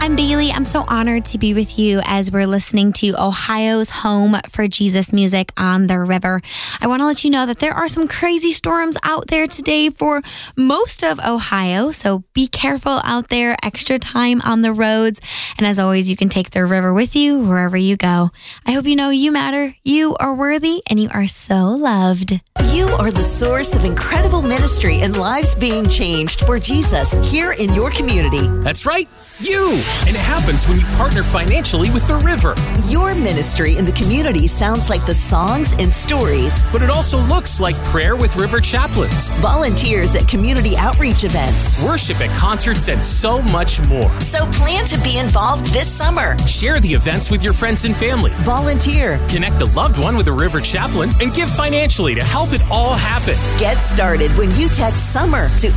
I'm Bailey. I'm so honored to be with you as we're listening to Ohio's home for Jesus music on the river. I want to let you know that there are some crazy storms out there today for most of Ohio, so be careful out there, extra time on the roads, and as always, you can take the river with you wherever you go. I hope you know you matter, you are worthy, and you are so loved. You are the source of incredible ministry and lives being changed for Jesus here in your community. That's right, you! And it happens when you partner financially with the river. Your ministry in the community sounds like the songs and stories. But it also looks like prayer with river chaplains, volunteers at community outreach events, worship at concerts, and so much more. So plan to be involved this summer. Share the events with your friends and family. Volunteer. Connect a loved one with a river chaplain and give financially to help it all happen. Get started when you text SUMMER to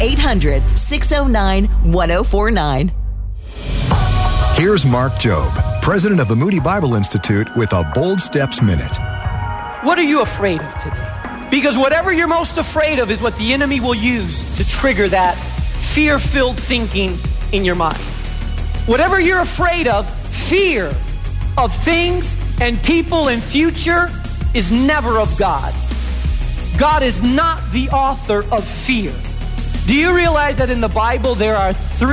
800-609-1049. Here's Mark Jobe, president of the Moody Bible Institute, with a Bold Steps Minute. What are you afraid of today? Because whatever you're most afraid of is what the enemy will use to trigger that fear-filled thinking in your mind. Whatever you're afraid of, fear of things and people and future is never of God. God is not the author of fear. Do you realize that in the Bible there are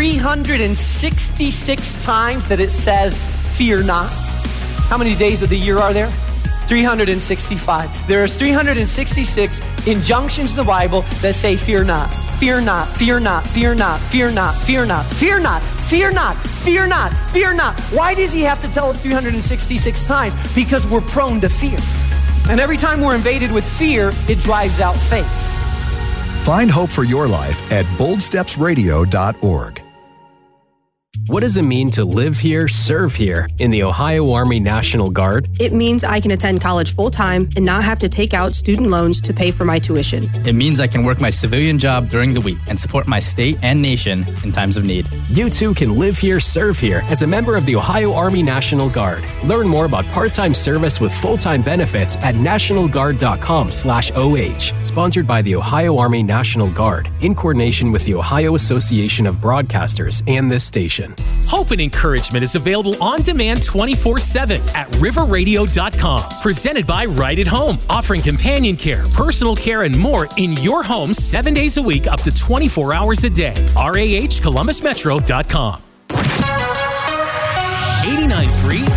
366 times that it says, fear not? How many days of the year are there? 365. There are 366 injunctions in the Bible that say, fear not, fear not, fear not, fear not, fear not, fear not, fear not, fear not, fear not, fear not. Why does he have to tell us 366 times? Because we're prone to fear. And every time we're invaded with fear, it drives out faith. Find hope for your life at boldstepsradio.org. What does it mean to live here, serve here in the Ohio Army National Guard? It means I can attend college full-time and not have to take out student loans to pay for my tuition. It means I can work my civilian job during the week and support my state and nation in times of need. You too can live here, serve here as a member of the Ohio Army National Guard. Learn more about part-time service with full-time benefits at nationalguard.com/OH. Sponsored by the Ohio Army National Guard in coordination with the Ohio Association of Broadcasters and this station. Hope and encouragement is available on demand 24/7 at riverradio.com. Presented by Right at Home, offering companion care, personal care, and more in your home 7 days a week, up to 24 hours a day. RAHColumbusmetro.com. 89.3